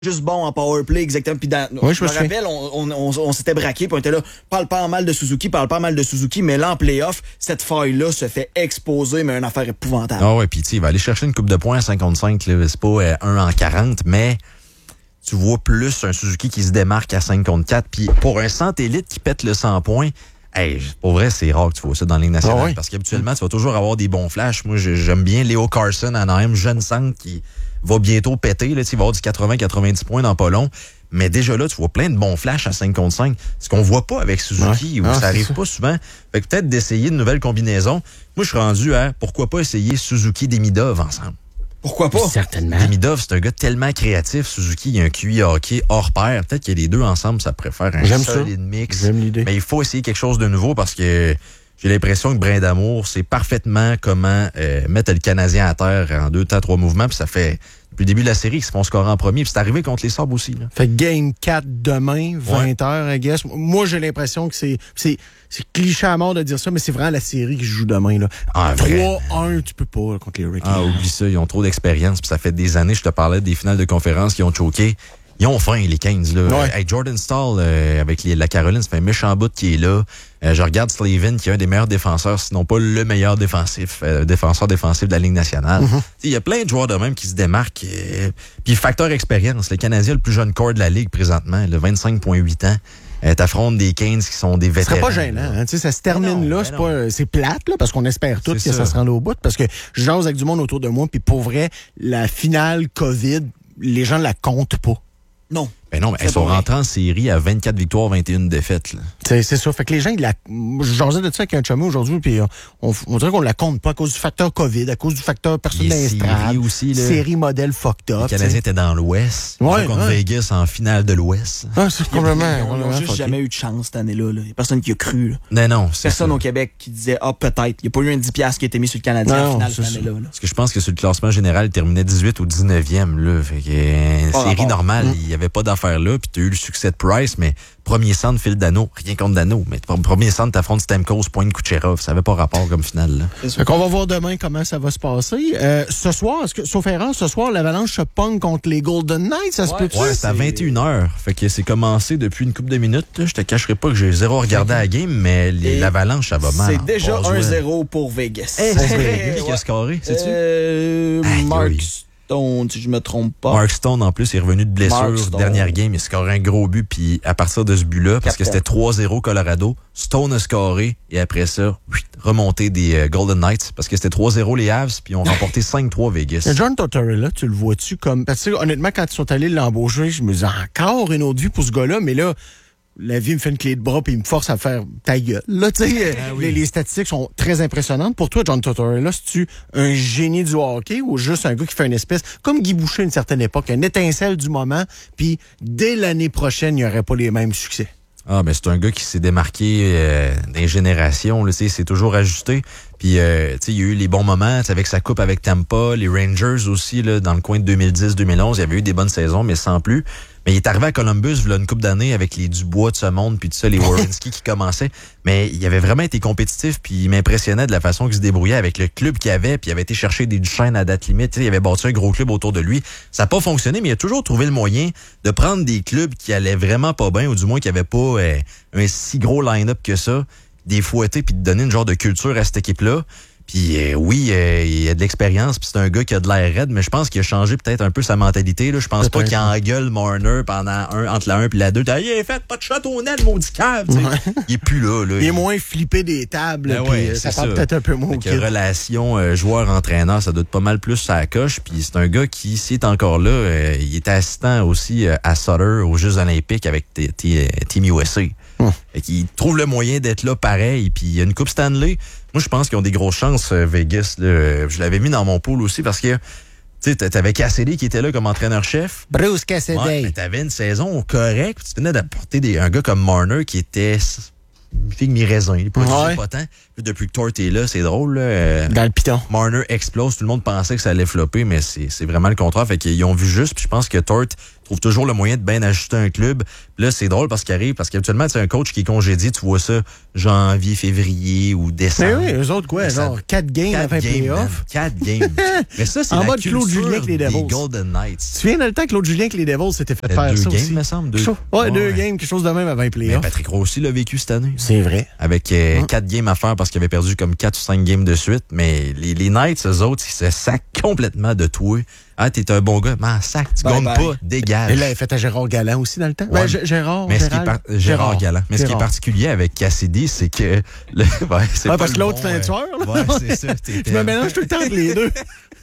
juste bon en powerplay, exactement. Puis je me rappelle, on s'était braqué, puis on était là, parle pas mal de Suzuki, mais là, en playoff, cette faille-là se fait exposer, mais une affaire épouvantable. Ah ouais, puis il va aller chercher une coupe de points à 55, là, c'est pas 1 en 40, mais tu vois plus un Suzuki qui se démarque à 5 contre 4, puis pour un centre élite qui pète le 100 points, pour vrai, c'est rare que tu vois ça dans la Ligue nationale, parce qu'habituellement, tu vas toujours avoir des bons flashs. Moi, j'aime bien Leo Carson, Anaheim, jeune centre qui va bientôt péter. Là, il va avoir du 80-90 points dans pas long. Mais déjà là, tu vois plein de bons flashs à 5 contre 5. Ce qu'on voit pas avec Suzuki, où ça arrive pas souvent. Fait que peut-être d'essayer de nouvelles combinaisons. Moi, je suis rendu à pourquoi pas essayer Suzuki-Demidov ensemble. Pourquoi pas? Certainement. Demidov, c'est un gars tellement créatif. Suzuki, il a un QI hockey hors pair. Peut-être que les deux ensemble, ça pourrait faire un solide mix. J'aime l'idée. Mais il faut essayer quelque chose de nouveau parce que j'ai l'impression que Brindamour sait parfaitement comment mettre le Canadien à terre en 2 temps 3 mouvements. Puis ça fait depuis le début de la série qu'ils se font scorer en premier. Puis c'est arrivé contre les Sabres aussi. Là. Fait Game 4 demain, 20h, I guess. Moi, j'ai l'impression que c'est cliché à mort de dire ça, mais c'est vraiment la série qui joue demain. Là. 3-1, tu peux pas contre les Hurricanes. Oublie ça, ils ont trop d'expérience. Puis ça fait des années, je te parlais des finales de conférence qui ont choqué. Ils ont faim, les 15. Là. Hey, Jordan Staal, avec la Caroline, ça fait un méchant bout qui est là. Je regarde Slavin, qui est un des meilleurs défenseurs, sinon pas le meilleur défenseur défensif de la Ligue nationale. Il y a plein de joueurs de même qui se démarquent. Puis facteur expérience. Le Canadien a le plus jeune corps de la Ligue présentement, le 25,8 ans. T'affrontes des Canes qui sont des vétérans. Ce serait pas gênant. Hein? Ça se termine là. C'est plate, là, parce qu'on espère tous que ça se rende au bout. Parce que je jase avec du monde autour de moi, puis pour vrai, la finale COVID, les gens la comptent pas. Non. Ben non, mais elles sont rentrées en série à 24 victoires, 21 défaites. Là. C'est ça. Fait que les gens, je jasais de ça avec un chumé aujourd'hui, puis on dirait qu'on la compte pas à cause du facteur COVID, à cause du facteur personne d'instable. Aussi, là. Série modèle fucked up. Les Canadiens étaient dans l'Ouest. Contre Vegas en finale de l'Ouest. C'est complètement. Ils n'ont juste jamais eu de chance cette année-là. Il n'y a personne qui a cru. Là. Non, personne au Québec qui disait peut-être. Il n'y a pas eu un 10$ qui a été mis sur le Canadien en finale cette année-là. Parce que je pense que sur le classement général, il terminait 18 ou 19e. Là. Fait que, série normale, il n'y avait pas d'affaire là. Puis tu as eu le succès de Price, mais premier centre, Phil Dano. Rien contre Dano, mais premier centre, t'affrontes Stamkos, Point Kucherov. Ça n'avait pas rapport comme finale. Là. Fait qu'on va voir demain comment ça va se passer. Ce soir, sauf erreur, l'Avalanche se pogne contre les Golden Knights, ça se peut-tu? Ouais, c'est à 21h. Fait que c'est commencé depuis une couple de minutes. Là. Je te cacherai pas que j'ai zéro regardé à la game, mais l'Avalanche, ça va mal. C'est déjà 1-0 pour Vegas. Qui a scoré, sais-tu? Mark Stone, si je me trompe pas. Mark Stone, en plus, est revenu de blessure. Dernière game, il a scoré un gros but. Puis à partir de ce but-là, parce que c'était 3-0 Colorado, Stone a scoré. Et après ça, remontée des Golden Knights. Parce que c'était 3-0 les Avs. Puis ils ont remporté 5-3 Vegas. Et John Tortorella, tu le vois-tu comme... Parce que honnêtement, quand ils sont allés l'embaucher, je me disais encore une autre vie pour ce gars-là. Mais là... La vie me fait une clé de bras puis il me force à faire ta gueule. Là, tu sais, les statistiques sont très impressionnantes. Pour toi, John Tortorella, c'est-tu un génie du hockey ou juste un gars qui fait une espèce, comme Guy Boucher à une certaine époque, une étincelle du moment, puis dès l'année prochaine, il n'y aurait pas les mêmes succès? Ben c'est un gars qui s'est démarqué des générations. Là, c'est toujours ajusté. Puis, il y a eu les bons moments avec sa coupe avec Tampa, les Rangers aussi, là, dans le coin de 2010-2011. Il y avait eu des bonnes saisons, mais sans plus. Mais il est arrivé à Columbus, il y a une couple d'années, avec les Dubois de ce monde, puis tout ça, les Werenski qui commençaient. Mais il avait vraiment été compétitif, puis il m'impressionnait de la façon qu'il se débrouillait avec le club qu'il avait, puis il avait été chercher des Duchesne à date limite. Il avait bâti un gros club autour de lui. Ça n'a pas fonctionné, mais il a toujours trouvé le moyen de prendre des clubs qui allaient vraiment pas bien, ou du moins qui n'avaient pas un si gros line-up que ça, des fouettés, puis de donner une genre de culture à cette équipe-là. Puis il a de l'expérience, puis c'est un gars qui a de l'air raide, mais je pense qu'il a changé peut-être un peu sa mentalité. Là. Je pense pas qu'il engueule Marner pendant entre la 1 et la 2. Il est fait pas de shot au net, maudit cave. Il est plus là. Il est moins flippé des tables, puis ça parle peut-être un peu moins. Relation joueur-entraîneur, ça doit être pas mal plus à la coche. Puis c'est un gars qui, s'il est encore là, il était assistant aussi à Sutter aux Jeux olympiques avec Team USA. Fait qu'il trouve le moyen d'être là pareil. Puis il y a une Coupe Stanley. Moi, je pense qu'ils ont des grosses chances, Vegas. Là. Je l'avais mis dans mon pool aussi parce que t'avais Cassidy qui était là comme entraîneur-chef. Bruce Cassidy. Ouais, t'avais une saison correcte. Tu venais d'apporter un gars comme Marner qui était une figue mi-raisin. Il n'est pas tant. Depuis que Tort est là, c'est drôle. Là. Dans le piton. Marner explose. Tout le monde pensait que ça allait flopper, mais c'est vraiment le contraire. Fait qu'ils ont vu juste. Puis je pense que Tort trouve toujours le moyen de bien ajuster un club. Puis là, c'est drôle parce qu'habituellement, c'est un coach qui est congédié, tu vois ça janvier, février ou décembre. Mais oui, eux autres, quoi, genre 4 games avant playoff. 4 games. Mais ça, c'est en la mode Claude Julien avec les Devils. Golden Knights. Tu te souviens dans le temps que Claude Julien avec les Devils s'était fait faire ça 2 games, aussi? me semble. 2 games, quelque chose de même avant les playoffs. Mais Patrick Roy aussi l'a vécu cette année. C'est vrai. Avec 4 games à faire parce qu'il avait perdu comme 4 ou 5 games de suite. Mais les Knights, eux autres, ils se sacent complètement de toi. Ah, t'es un bon gars, mais sac, tu gagnes pas, dégage. Et là, il a fait à Gérard Galland aussi dans le temps. Ouais. Gérard Galland. Mais ce qui est particulier avec Cassidy, c'est que... c'est pas parce que l'autre, c'est un tueur. Ouais, c'est ça. Je me mélange tout le temps entre les deux.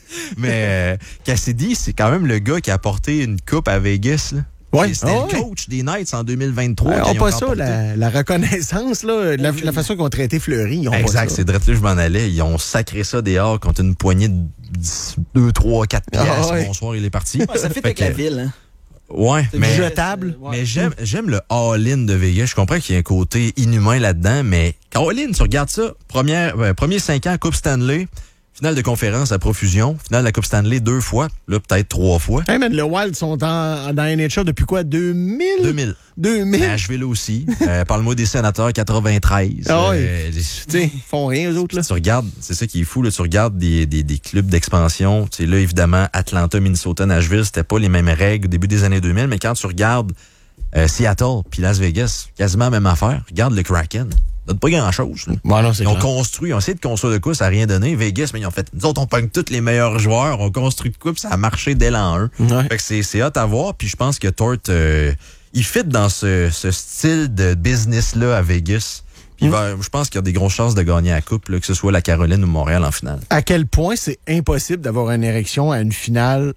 Mais Cassidy, c'est quand même le gars qui a apporté une coupe à Vegas, là. Ouais. C'était le coach des Knights en 2023. Ils n'ont pas ça, la reconnaissance, là, la façon qu'ils ont traité Fleury. Ils ont exact, pas ça. C'est drôle, je m'en allais. Ils ont sacré ça dehors contre une poignée de 2, 3, 4 piastres. Bonsoir, il est parti. Ouais, ça fait avec la ville, hein. Ouais, mais jetable. Mais j'aime le all-in de Vegas. Je comprends qu'il y a un côté inhumain là-dedans, mais all-in, tu regardes ça, premier 5 ans, Coupe Stanley, finale de conférence à profusion, finale de la Coupe Stanley 2 fois, là peut-être 3 fois. Hey man, le Wild sont dans NHL depuis quoi? 2000? 2000. Nashville aussi. Parle-moi des Sénateurs 93. Ah oui. Ils font rien, eux autres, là. Tu regardes, c'est ça qui est fou, là, tu regardes des clubs d'expansion. Tu sais, là, évidemment, Atlanta, Minnesota, Nashville, c'était pas les mêmes règles au début des années 2000, mais quand tu regardes Seattle puis Las Vegas, quasiment la même affaire. Regarde le Kraken. Ça donne pas grand-chose. Non, ils ont essayé de construire de quoi, ça n'a rien donné. Vegas, mais ils ont fait, nous autres, on pogne tous les meilleurs joueurs, on construit de quoi, puis ça a marché dès l'an 1. Ouais. Fait que c'est hot à voir, puis je pense que Tort, il fit dans ce style de business-là à Vegas. Puis je pense qu'il y a des grosses chances de gagner la coupe, là, que ce soit la Caroline ou Montréal en finale. À quel point c'est impossible d'avoir une érection à une finale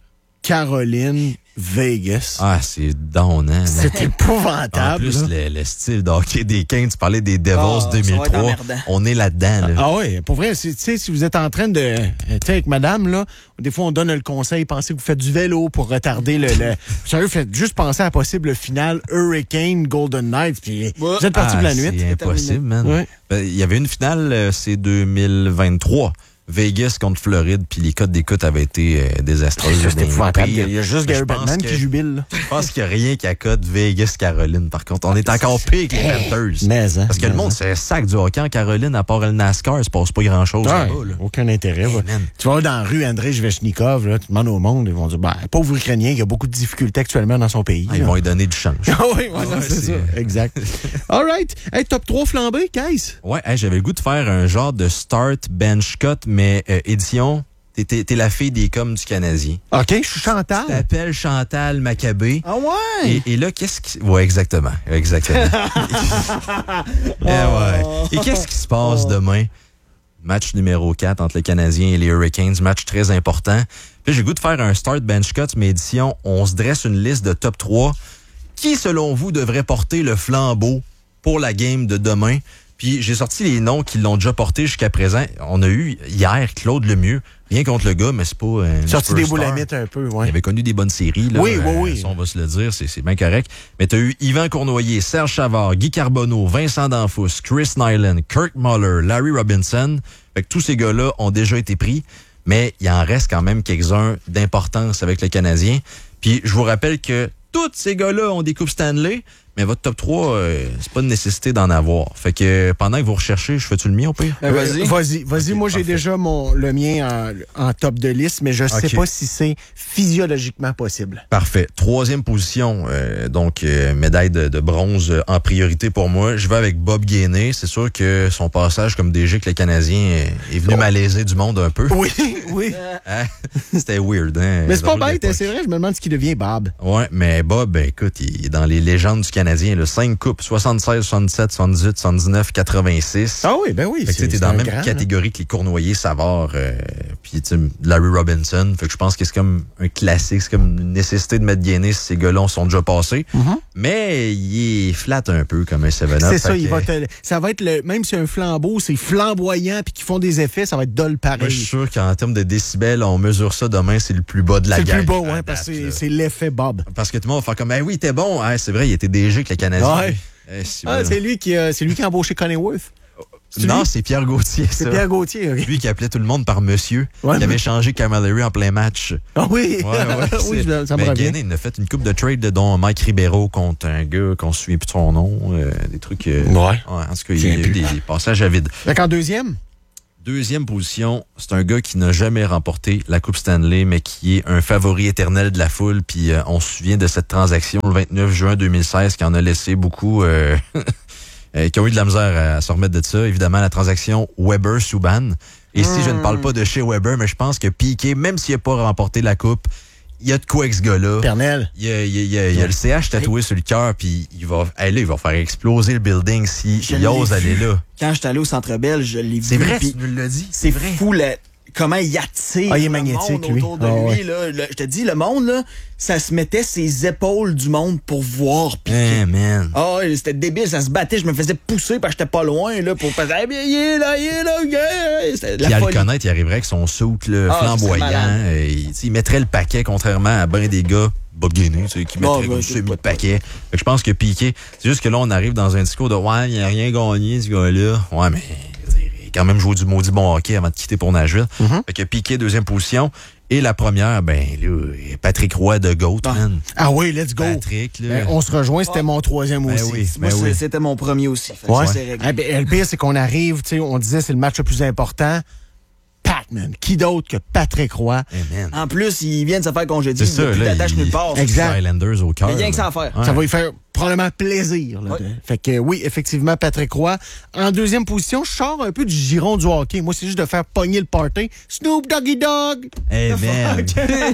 Caroline-Vegas? Ah, c'est donnant. C'est épouvantable. En plus, le style de hockey des Kings, tu parlais des Devils 2003. On est là-dedans. Là. Ah oui, pour vrai, tu sais, si vous êtes en train de... Tu sais, avec madame, là, des fois, on donne le conseil, pensez que vous faites du vélo pour retarder le sérieux, faites juste penser à la possible finale Hurricane Golden Knights, puis vous êtes parti pour la nuit. C'est impossible, man. Ouais. Il y avait une finale, c'est 2023. Vegas contre Floride, puis les codes d'écoute avaient été désastreuses. C'était épouvantable. Il y a juste Gary Bettman qui jubile. Je pense qu'il n'y a rien qu'à code Vegas-Caroline. Par contre, on est encore pire que les Panthers. Parce que le monde, c'est sac du hockey en Caroline, à part le NASCAR, il se passe pas grand-chose là-bas. Là. Aucun intérêt. Tu vas dans la rue Andrei Svechnikov, là, tu demandes au monde, ils vont dire, pauvre Ukrainien qui a beaucoup de difficultés actuellement dans son pays. Ils vont lui donner du change. Oui, c'est ça. Exact. All right. Hey, top 3 flambé, Keis? Ouais, j'avais le goût de faire un genre de start bench cut, mais édition, t'es la fille des coms du Canadien. OK, je suis Chantal. Tu t'appelles Chantal Maccabé. Ah ouais? Et là, qu'est-ce qui... Ouais, exactement. Et qu'est-ce qui se passe demain? Match numéro 4 entre les Canadiens et les Hurricanes. Match très important. Puis j'ai le goût de faire un start bench cut, mais édition, on se dresse une liste de top 3. Qui, selon vous, devrait porter le flambeau pour la game de demain? Puis j'ai sorti les noms qui l'ont déjà porté jusqu'à présent. On a eu hier Claude Lemieux. Rien contre le gars, mais c'est pas... sorti des boulamites un peu, ouais. Il avait connu des bonnes séries. Là, oui. Ça, on va se le dire, c'est bien correct. Mais t'as eu Yvan Cournoyer, Serge Chavard, Guy Carbonneau, Vincent Danfous, Chris Nyland, Kirk Muller, Larry Robinson. Fait que tous ces gars-là ont déjà été pris. Mais il en reste quand même quelques-uns d'importance avec le Canadien. Puis je vous rappelle que tous ces gars-là ont des coupes Stanley, mais votre top 3, c'est pas une nécessité d'en avoir. Fait que pendant que vous recherchez, je fais-tu le mien au pire? Vas-y. Okay, moi, j'ai déjà le mien en top de liste, mais je sais pas si c'est physiologiquement possible. Parfait. 3e position, donc médaille de bronze en priorité pour moi. Je vais avec Bob Gainey. C'est sûr que son passage comme DG avec les Canadiens est venu malaiser du monde un peu. Oui. C'était weird, hein? Mais c'est pas bête, c'est vrai, je me demande ce qui devient Bob. Ouais, mais Bob, écoute, il est dans les légendes du Canadien, là, 5 coupes, 76, 77, 78, 79, 86. Ah oui, ben oui. Fait que t'es dans la même catégorie que les Cournoyer, Savard, puis Larry Robinson. Fait que je pense que c'est comme un classique, c'est comme une nécessité de mettre Gainey si ces gars-là sont déjà passés. Mais il est flat un peu comme un 7-up. C'est ça, ça va être même si un flambeau, c'est flamboyant puis qu'ils font des effets, ça va être dull pareil. Moi, je suis sûr qu'en termes de décibels, on mesure ça demain, c'est le plus bas de la gamme. C'est le plus bas, oui, parce que c'est l'effet Bob. Parce que tout le monde va faire comme, oui, t'es bon. C'est vrai, il était DG avec les Canadiens. Ouais. C'est lui qui a embauché Connie Worth. Non, c'est Pierre Gauthier, ça. C'est Pierre Gauthier, OK. Lui qui appelait tout le monde par monsieur, qui avait changé Camilleri en plein match. Ah oui! Oui, ça me revient. Il a fait une coupe de trade, dont Mike Ribeiro contre un gars qu'on ne se souvient plus de son nom. Des trucs... en tout cas, il y a eu des passages à vide. Donc en deuxième? Deuxième position, c'est un gars qui n'a jamais remporté la Coupe Stanley, mais qui est un favori éternel de la foule. Puis on se souvient de cette transaction le 29 juin 2016 qui en a laissé beaucoup... qui ont eu de la misère à se remettre de ça. Évidemment, la transaction Weber-Subban. Et si je ne parle pas de chez Weber, mais je pense que Piqué, même s'il n'a pas remporté la Coupe, il y a de quoi avec ce gars-là. Pernel. Il y a le CH tatoué sur le cœur, puis il va faire exploser le building s'il ose aller là. Quand j'étais allé au Centre Bell, je l'ai vu. C'est vrai, tu nous l'as dit. C'est fou, comment il attire il est magnétique, lui. Autour de lui. Là, je te dis, le monde, là, ça se mettait ses épaules du monde pour voir Piqué. Man. C'était débile, ça se battait, je me faisais pousser parce que j'étais pas loin là, pour passer. Il est là, yeah. Puis à le connaître, il arriverait avec son soute flamboyant. Il mettrait le paquet, contrairement à ben des gars Bob Guinée, qui mettrait un semi-paquet. Je pense que Piqué, c'est juste que là, on arrive dans un discours de « Ouais, il n'a rien gagné, ce gars-là. » Ouais, mais... quand même joué du maudit bon hockey avant de quitter pour Nashville. Fait que Piqué, deuxième position. Et la première, Patrick Roy de GOAT, man. Ah oui, let's go. Patrick, là. On se rejoint, c'était mon troisième aussi. Moi, c'était mon premier aussi. Le pire, c'est qu'on arrive, on disait c'est le match le plus important. Man. Qui d'autre que Patrick Roy? En plus, il vient de se faire congédier. C'est ça, là. Nulle part. Exact. Islanders au cœur. Il y a rien que ça à faire. Ça va lui faire probablement plaisir. Là, Fait que oui, effectivement, Patrick Roy. En deuxième position, je sors un peu du giron du hockey. Moi, c'est juste de faire pogner le party. Snoop Doggy Dogg! Man!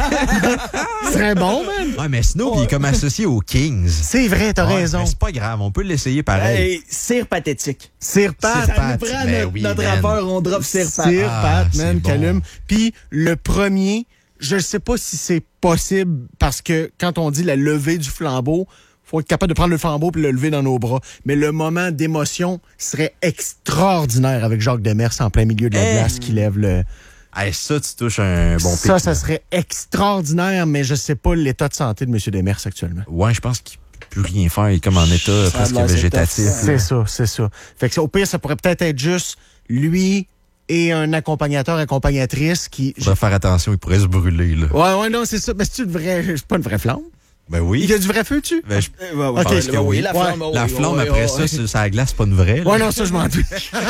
Ce serait bon, man! Ouais, mais Snoop, il est comme associé aux Kings. C'est vrai, t'as raison. Mais c'est pas grave, on peut l'essayer pareil. Cire pathétique. Cire Pat. Ça nous prend notre rappeur, on drop Cire Pat. Cire Pat, man, Calum. Puis le premier, je sais pas si c'est possible parce que quand on dit la levée du flambeau, faut être capable de prendre le flambeau et le lever dans nos bras. Mais le moment d'émotion serait extraordinaire avec Jacques Demers en plein milieu de la glace qui lève le... Ça, tu touches un bon pic. Ça serait extraordinaire, mais je sais pas l'état de santé de M. Demers actuellement. Ouais, je pense qu'il peut plus rien faire. Il est comme en état presque végétatif. C'est ça. Fait que au pire, ça pourrait peut-être être juste lui et un accompagnatrice qui... Il faudrait faire attention, il pourrait se brûler, là. Ouais, non, c'est ça. Mais c'est pas une vraie flamme? Ben oui. Il y a du vrai feu dessus? Ben, oui, la flamme. La flamme, après ça, ça la glace, c'est pas une vraie. Là. Ouais, non, ça, je m'en doute.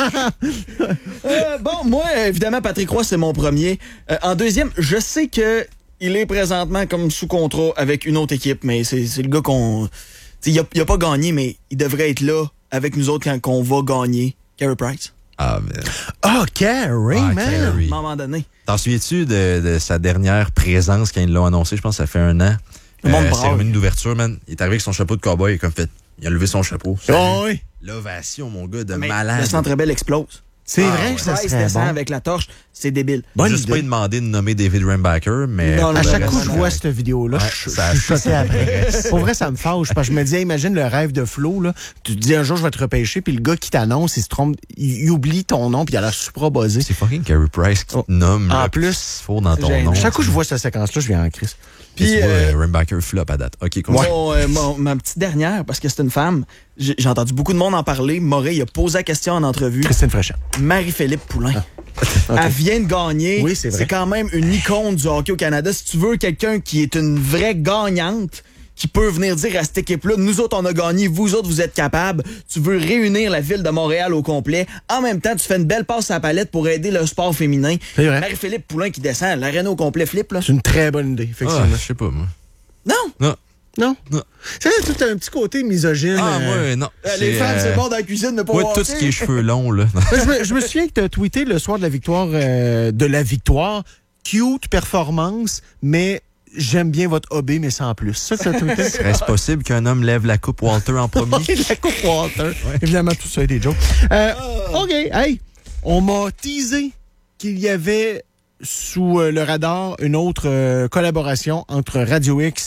Moi, évidemment, Patrick Roy, c'est mon premier. En deuxième, je sais que il est présentement comme sous contrat avec une autre équipe, mais c'est le gars qu'on... Il a pas gagné, mais il devrait être là avec nous autres quand on va gagner. Carey Price. Carey, man! À un moment donné. T'en souviens-tu de sa dernière présence quand ils l'ont annoncé? Je pense que ça fait 1 an. Cérémonie d'ouverture, man. Il est arrivé avec son chapeau de cowboy et il a levé son chapeau. Oui. L'ovation, mon gars, de malade. Le Centre Bell explose. C'est vrai que ça serait descend bon. avec la torche, c'est débile. Juste pas demandé de nommer David Rembacker, mais... À chaque coup que je vois cette vidéo-là, je suis choqué après. Pour vrai, ça me fâche, parce que je me dis, imagine le rêve de Flo, là. Tu te dis, un jour, je vais te repêcher, puis le gars qui t'annonce, il se trompe, il oublie ton nom, puis il a l'air super buzzé. C'est fucking Carey Price qui te nomme, en là, plus, faux dans ton nom. Chaque coup que je vois cette séquence-là, je viens en crise. Puis Rembacker flop à date. OK, ma petite dernière, parce que c'est une femme, j'ai entendu beaucoup de monde en parler. Morey, il a posé la question en entrevue. Christine Fréchette. Marie-Philippe Poulin. Okay. Elle vient de gagner. Oui, c'est vrai. C'est quand même une icône du hockey au Canada. Si tu veux quelqu'un qui est une vraie gagnante, qui peut venir dire à cette équipe-là, nous autres, on a gagné, vous autres, vous êtes capables. Tu veux réunir la ville de Montréal au complet. En même temps, tu fais une belle passe à la palette pour aider le sport féminin. C'est vrai. Marie-Philippe Poulin qui descend, l'aréna au complet flip, là. C'est une très bonne idée, effectivement. Je sais pas, moi. Non. C'est tout un petit côté misogyne. Moi, non. Les femmes, c'est bon dans la cuisine de pas voir. Tout ce qui est cheveux longs, là. je me souviens que tu as tweeté le soir de la victoire, cute performance, mais j'aime bien votre hobby, mais sans plus. Ça que tu as tweeté. Serait-ce possible qu'un homme lève la coupe Walter en premier? La coupe Walter. Ouais. Évidemment, tout ça est des jokes. OK, hey, on m'a teasé qu'il y avait sous le radar une autre collaboration entre Radio X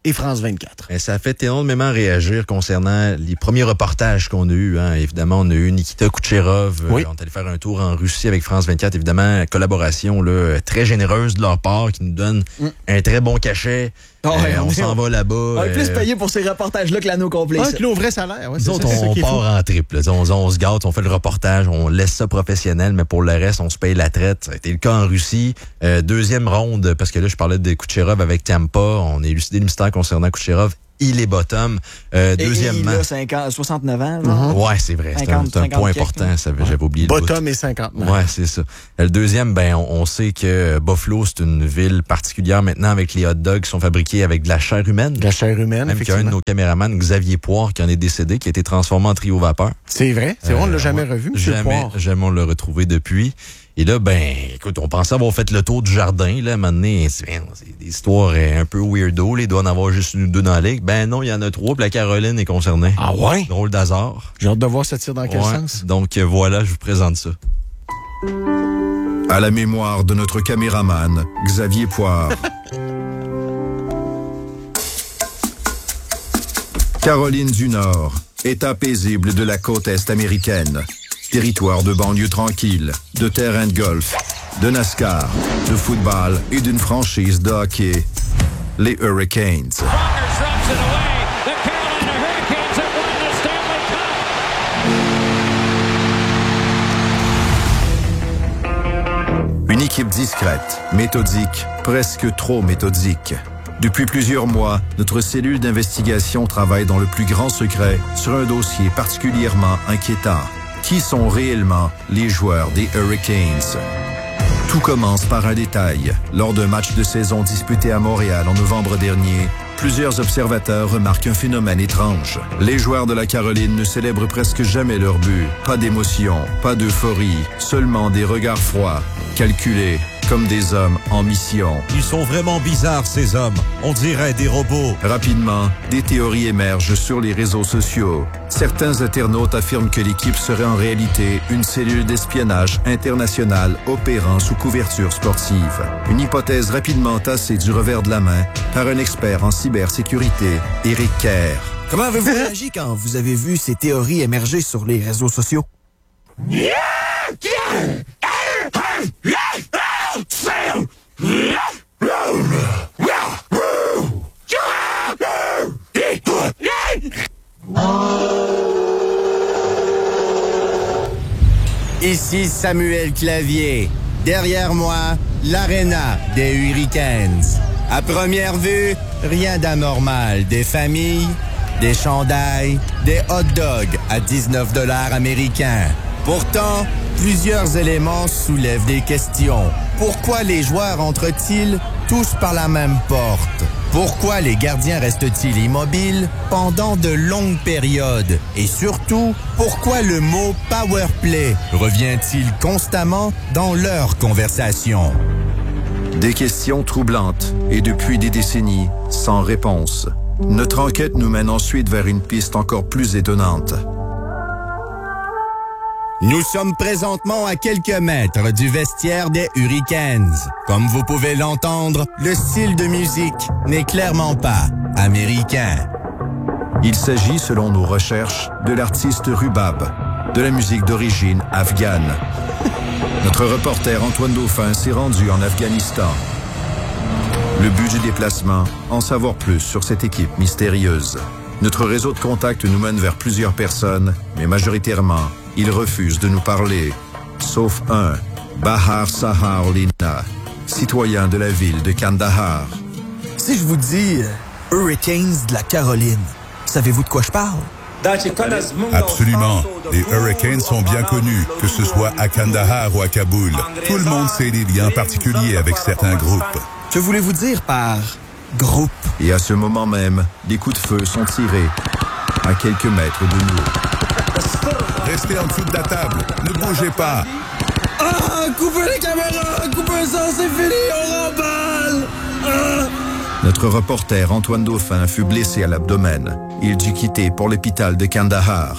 et France 24. Et ça a fait énormément réagir concernant les premiers reportages qu'on a eus. Hein. Évidemment, on a eu Nikita Kucherov. Oui. On est allé faire un tour en Russie avec France 24. Évidemment, collaboration là, très généreuse de leur part qui nous donne un très bon cachet. On s'en va là-bas. On est plus payé pour ces reportages-là que l'anneau complet. Avec nos vrais salaires. Ouais, nous autres, on part en triple. On se gâte, on fait le reportage, on laisse ça professionnel, mais pour le reste, on se paye la traite. Ça a été le cas en Russie. Deuxième ronde, parce que là, je parlais de Kucherov avec Tampa. On a élucidé le mystère concernant Kucherov. Il est bottom. Deuxièmement. Il a 69 ans. Genre. Ouais, c'est vrai. C'est un point important. J'avais oublié le bottom et 50. Ouais, c'est ça. Le deuxième, on sait que Buffalo, c'est une ville particulière maintenant avec les hot dogs qui sont fabriqués avec de la chair humaine. De la chair humaine, même qu'il y a un de nos caméramans, Xavier Poire, qui en est décédé, qui a été transformé en trio vapeur. C'est vrai. C'est vrai, on ne l'a jamais revu, M. Poire. Jamais on l'a retrouvé depuis. Et là, écoute, on pensait avoir fait le tour du jardin, là, à un moment donné, c'est des histoires un peu weirdo, il doit en avoir juste nous deux dans la ligue. Non, il y en a trois, puis la Caroline est concernée. Ah ouais? Drôle d'hasard. J'ai hâte de voir ça tire dans quel sens. Donc voilà, je vous présente ça. À la mémoire de notre caméraman, Xavier Poire. Caroline du Nord, état paisible de la côte est américaine. Territoire de banlieue tranquille, de terrain de golf, de NASCAR, de football et d'une franchise de hockey, les Hurricanes. Une équipe discrète, méthodique, presque trop méthodique. Depuis plusieurs mois, notre cellule d'investigation travaille dans le plus grand secret sur un dossier particulièrement inquiétant. Qui sont réellement les joueurs des Hurricanes? Tout commence par un détail. Lors d'un match de saison disputé à Montréal en novembre dernier, plusieurs observateurs remarquent un phénomène étrange. Les joueurs de la Caroline ne célèbrent presque jamais leur but. Pas d'émotion, pas d'euphorie, seulement des regards froids, calculés, comme des hommes en mission. Ils sont vraiment bizarres, ces hommes. On dirait des robots. Rapidement, des théories émergent sur les réseaux sociaux. Certains internautes affirment que l'équipe serait en réalité une cellule d'espionnage internationale opérant sous couverture sportive. Une hypothèse rapidement tassée du revers de la main par un expert en cybersécurité, Eric Kerr. Comment avez-vous réagi quand vous avez vu ces théories émerger sur les réseaux sociaux? Ici Samuel Clavier. Derrière moi, l'aréna des Hurricanes. À première vue, rien d'anormal. Des familles, des chandails, des hot dogs à 19 $ américains. Pourtant, plusieurs éléments soulèvent des questions. Pourquoi les joueurs entrent-ils tous par la même porte? Pourquoi les gardiens restent-ils immobiles pendant de longues périodes? Et surtout, pourquoi le mot « power play » revient-il constamment dans leur conversation? Des questions troublantes et depuis des décennies, sans réponse. Notre enquête nous mène ensuite vers une piste encore plus étonnante. Nous sommes présentement à quelques mètres du vestiaire des Hurricanes. Comme vous pouvez l'entendre, le style de musique n'est clairement pas américain. Il s'agit, selon nos recherches, de l'artiste Rubab, de la musique d'origine afghane. Notre reporter Antoine Dauphin s'est rendu en Afghanistan. Le but du déplacement, en savoir plus sur cette équipe mystérieuse. Notre réseau de contacts nous mène vers plusieurs personnes, mais majoritairement, ils refusent de nous parler. Sauf un, Bahar Sahar Lina, citoyen de la ville de Kandahar. Si je vous dis Hurricanes de la Caroline, savez-vous de quoi je parle? Absolument. Les Hurricanes sont bien connus, que ce soit à Kandahar ou à Kaboul. Tout le monde sait les liens particuliers avec certains groupes. Que voulez-vous dire par groupe? Et à ce moment même, des coups de feu sont tirés à quelques mètres de nous. Restez en dessous de la table. Ne bougez pas. Ah! Coupez les caméras! Coupez ça, c'est fini, on remballe! Ah! Notre reporter Antoine Dauphin fut blessé à l'abdomen. Il dut quitter pour l'hôpital de Kandahar.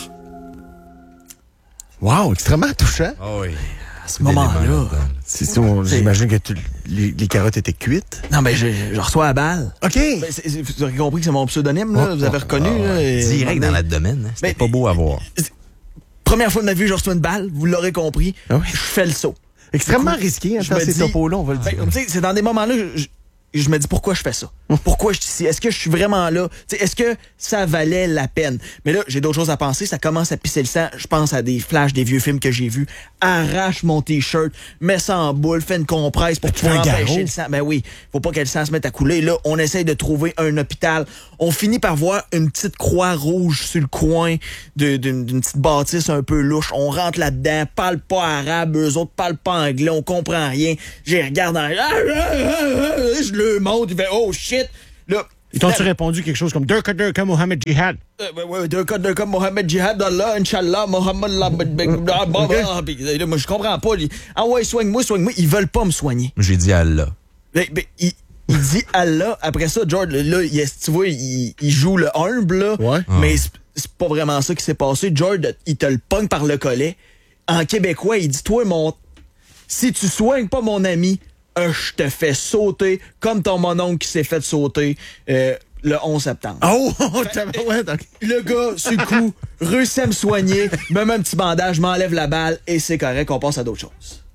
Wow, extrêmement touchant. Ah oui. À ce moment-là, j'imagine que les carottes étaient cuites? Non, ben, je reçois la balle. OK. Ben, vous avez compris que c'est mon pseudonyme, là. Vous avez reconnu, là. Direct dans le domaine. Hein. C'était pas beau à voir. Première fois de ma vie, je reçois une balle. Vous l'aurez compris. Ah oui. Je fais le saut. Extrêmement risqué, faire ces topos-là, on va le dire. Ben, c'est dans des moments-là, je me dis pourquoi je fais ça. Pourquoi je suis ici? Est-ce que je suis vraiment là? T'sais, est-ce que ça valait la peine? Mais là, j'ai d'autres choses à penser. Ça commence à pisser le sang. Je pense à des flashs des vieux films que j'ai vus. Arrache mon T-shirt, mets ça en boule, fais une compresse pour pouvoir empêcher le sang. Ben oui, faut pas que le sang se mette à couler. Là, on essaye de trouver un hôpital. On finit par voir une petite croix rouge sur le coin d'une petite bâtisse un peu louche. On rentre là-dedans, parle pas arabe, eux autres parlent pas anglais, on comprend rien. J'y regarde en... Je le monte, il fait « Oh shit! » Là, ils t'ont-tu répondu quelque chose comme Durka Durka Mohammed Jihad? Ouais, Durka Durka Mohammed Jihad, Allah, Inch'Allah, Mohammed moi, je comprends pas. Ah ouais, soigne-moi. Ils veulent pas me soigner. J'ai dit Allah. Ben, il dit Allah. Après ça, George, là, tu vois, il joue le humble, là. Ouais. Mais c'est pas vraiment ça qui s'est passé. George, il te le pogne par le collet. En québécois, il dit, toi, si tu soignes pas mon ami, je te fais sauter comme ton mononcle qui s'est fait sauter le 11 septembre. Oh! Le gars, sur le coup, réussit à me soigner, me met un petit bandage, m'enlève la balle et c'est correct, on passe à d'autres choses.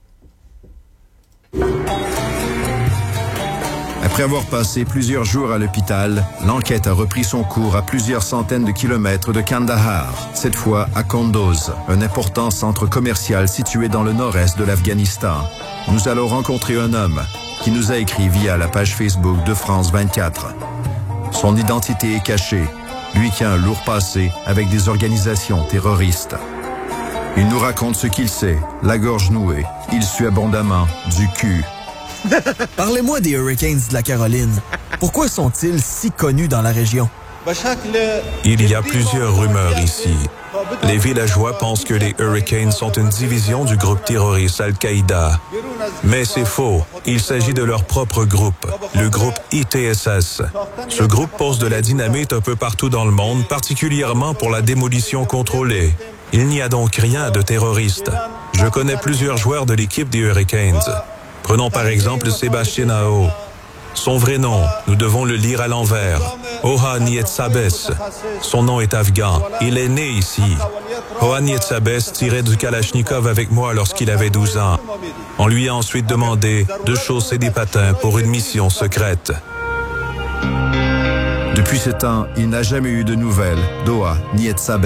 Après avoir passé plusieurs jours à l'hôpital, l'enquête a repris son cours à plusieurs centaines de kilomètres de Kandahar, cette fois à Kunduz, un important centre commercial situé dans le nord-est de l'Afghanistan. Nous allons rencontrer un homme qui nous a écrit via la page Facebook de France 24. Son identité est cachée, lui qui a un lourd passé avec des organisations terroristes. Il nous raconte ce qu'il sait, la gorge nouée, il sue abondamment du cul. Parlez-moi des Hurricanes de la Caroline. Pourquoi sont-ils si connus dans la région? Il y a plusieurs rumeurs ici. Les villageois pensent que les Hurricanes sont une division du groupe terroriste Al-Qaïda. Mais c'est faux. Il s'agit de leur propre groupe, le groupe ITSS. Ce groupe pose de la dynamite un peu partout dans le monde, particulièrement pour la démolition contrôlée. Il n'y a donc rien de terroriste. Je connais plusieurs joueurs de l'équipe des Hurricanes. Prenons par exemple Sébastien Aho. Son vrai nom, nous devons le lire à l'envers. Oha Nietsabes. Son nom est afghan. Il est né ici. Oha Nietsabes tirait du Kalachnikov avec moi lorsqu'il avait 12 ans. On lui a ensuite demandé de chausser des patins pour une mission secrète. Depuis ce temps, il n'a jamais eu de nouvelles d'Oha Nietsabes.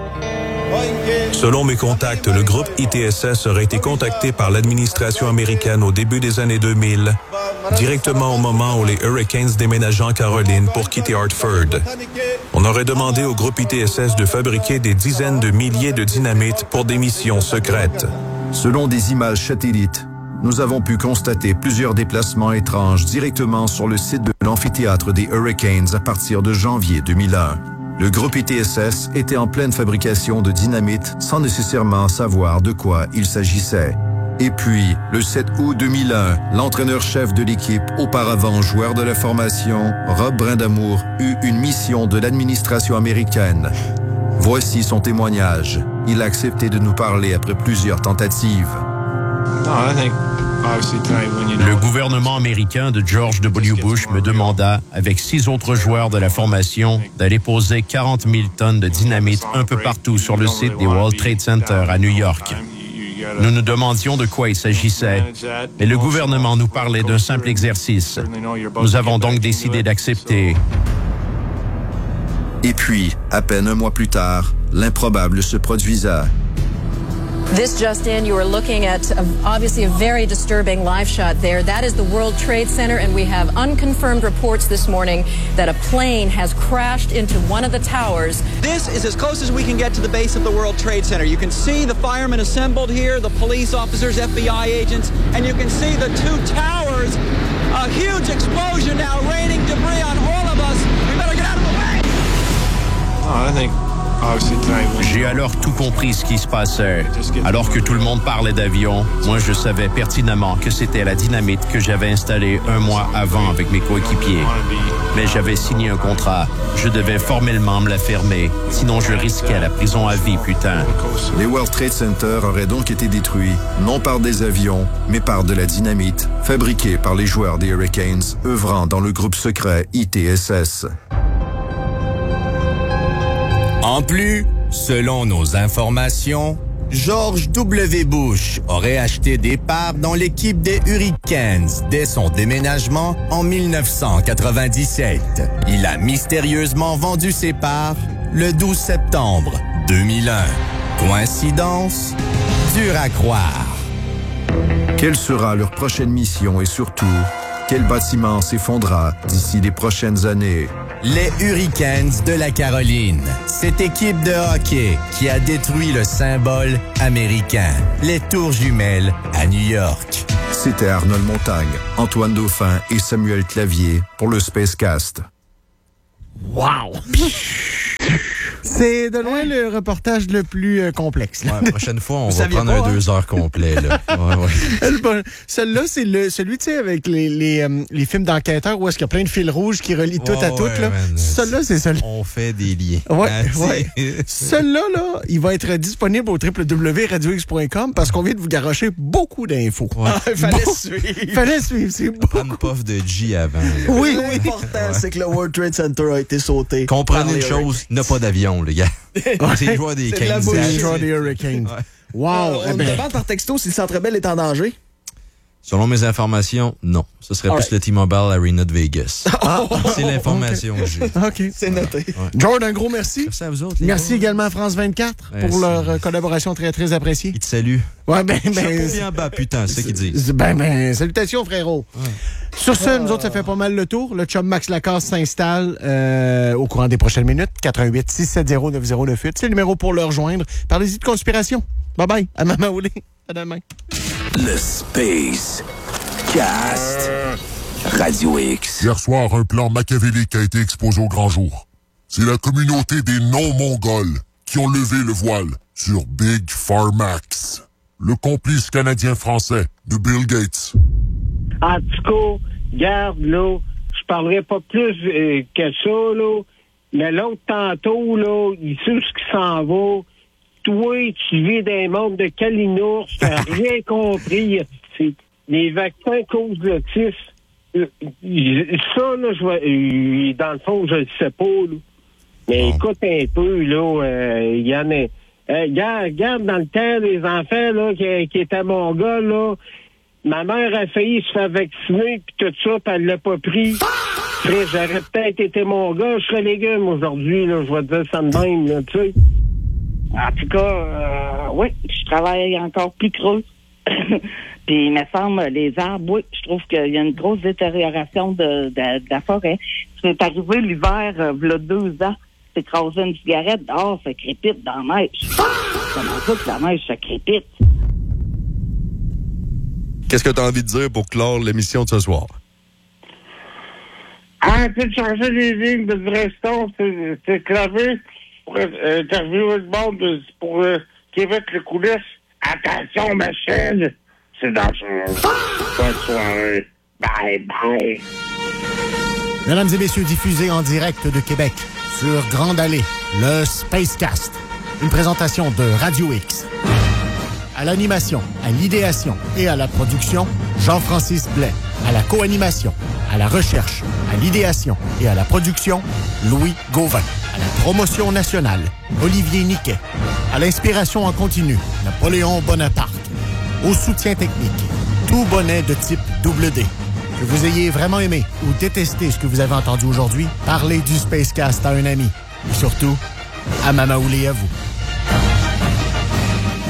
Selon mes contacts, le groupe ITSS aurait été contacté par l'administration américaine au début des années 2000, directement au moment où les Hurricanes déménageaient en Caroline pour quitter Hartford. On aurait demandé au groupe ITSS de fabriquer des dizaines de milliers de dynamites pour des missions secrètes. Selon des images satellites, nous avons pu constater plusieurs déplacements étranges directement sur le site de l'amphithéâtre des Hurricanes à partir de janvier 2001. Le groupe ITSS était en pleine fabrication de dynamite sans nécessairement savoir de quoi il s'agissait. Et puis, le 7 août 2001, l'entraîneur-chef de l'équipe, auparavant joueur de la formation, Rob Brindamour, eut une mission de l'administration américaine. Voici son témoignage. Il a accepté de nous parler après plusieurs tentatives. Le gouvernement américain de George W. Bush me demanda, avec 6 autres joueurs de la formation, d'aller poser 40 000 tonnes de dynamite un peu partout sur le site des World Trade Center à New York. Nous nous demandions de quoi il s'agissait, mais le gouvernement nous parlait d'un simple exercice. Nous avons donc décidé d'accepter. Et puis, à peine un mois plus tard, l'improbable se produisa. This just in, you are looking at obviously a very disturbing live shot there. That is the World Trade Center, and we have unconfirmed reports this morning that a plane has crashed into one of the towers. This is as close as we can get to the base of the World Trade Center. You can see the firemen assembled here, the police officers, FBI agents, and you can see the 2 towers. A huge explosion now, raining debris on all of us. We better get out of the way! J'ai alors tout compris ce qui se passait. Alors que tout le monde parlait d'avion, moi je savais pertinemment que c'était la dynamite que j'avais installée 1 mois avant avec mes coéquipiers. Mais j'avais signé un contrat. Je devais formellement me la fermer, sinon je risquais la prison à vie, putain. Les World Trade Center auraient donc été détruits, non par des avions, mais par de la dynamite, fabriquée par les joueurs des Hurricanes, œuvrant dans le groupe secret ITSS. En plus, selon nos informations, George W. Bush aurait acheté des parts dans l'équipe des Hurricanes dès son déménagement en 1997. Il a mystérieusement vendu ses parts le 12 septembre 2001. Coïncidence? Dur à croire. Quelle sera leur prochaine mission et surtout, quel bâtiment s'effondra d'ici les prochaines années? Les Hurricanes de la Caroline. Cette équipe de hockey qui a détruit le symbole américain, les tours jumelles à New York. C'était Arnold Montagne, Antoine Dauphin et Samuel Clavier pour le Spacecast. Wow! C'est de loin le reportage le plus complexe. Là. Ouais, prochaine fois, on va prendre un 2 heures complet. Là. Ouais. Celui-là, c'est celui, tu sais, avec les films d'enquêteurs où est-ce qu'il y a plein de fils rouges qui relient tout à tout. Là. Celui-là, c'est celui. On fait des liens. Ouais. Celui-là, là, il va être disponible au www.radiox.com parce qu'on vient de vous garrocher beaucoup d'infos. Ouais. Fallait suivre, c'est beaucoup. Prendre une puff de G avant. Là. Oui. L'important, c'est que le World Trade Center a été sauté. Comprenez une chose, il n'y a pas d'avion, les gars. C'est le joueur des Canes. C'est le joueur des Hurricanes. Wow. On me demande par texto si le Centre Bell est en danger. Selon mes informations, non. Ce serait plus le T-Mobile Arena de Vegas. C'est l'information que j'ai. OK. C'est noté. Ouais. George, un gros merci. Merci à vous autres. Merci également à France 24 pour leur collaboration très, très appréciée. Ils te saluent. Ouais, chapeau bien bas, putain, c'est ce qu'ils disent. Salutations, frérot. Ouais. Sur ce, nous autres, ça fait pas mal le tour. Le chum Max Lacasse s'installe au courant des prochaines minutes. 88 670 9098. C'est le numéro pour le rejoindre. Parlez-y de conspiration. Bye-bye. À Maman Oulé. À demain. Le Space Cast Radio X. Hier soir, un plan machiavélique a été exposé au grand jour. C'est la communauté des non-mongols qui ont levé le voile sur Big Pharmax, le complice canadien-français de Bill Gates. En tout cas, garde, là, je parlerai pas plus que ça, là, mais l'autre tantôt, là, il sait ce qui s'en va. Toi, tu vis dans un monde de calinours, tu n'as rien compris. Les vaccins causent l'autisme. Ça, là, dans le fond, je le sais pas, là. Mais écoute un peu, là, il y en a... regarde, dans le temps, les enfants, là, qui étaient mongols, là, ma mère a failli se faire vacciner, puis tout ça, puis elle l'a pas pris. J'aurais peut-être été mongol, je serais légume aujourd'hui, là, je vais te dire ça de même, là, tu sais. En tout cas, oui, je travaille encore plus creux. Puis, il me semble, les arbres, oui, je trouve qu'il y a une grosse détérioration de la forêt. C'est arrivé l'hiver, il y a 2 ans, c'est écrasé une cigarette, dehors, ça crépite dans la neige. Comment ça que la neige, ça crépite? Qu'est-ce que tu as envie de dire pour clore l'émission de ce soir? Arrêtez de changer les lignes de direction, c'est clavé pour interviewer le monde pour Québec les coulisses. Attention, Michel, c'est dangereux. Bonne soirée. Bye bye. Mesdames et messieurs, diffusé en direct de Québec sur Grande Allée, le Spacecast, une présentation de Radio X. À l'animation, à l'idéation et à la production, Jean-Francis Blais. À la co-animation, à la recherche, à l'idéation et à la production, Louis Gauvin. À la promotion nationale, Olivier Niquet. À l'inspiration en continu, Napoléon Bonaparte. Au soutien technique, tout bonnet de type double D. Que vous ayez vraiment aimé ou détesté ce que vous avez entendu aujourd'hui, parlez du Spacecast à un ami. Et surtout, à Mama Oulé à vous.